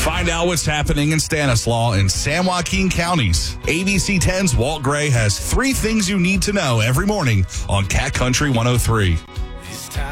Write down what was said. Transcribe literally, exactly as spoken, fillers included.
Find out what's happening in Stanislaus and San Joaquin counties. A B C ten's Walt Gray has three things you need to know every morning on Cat Country one oh three.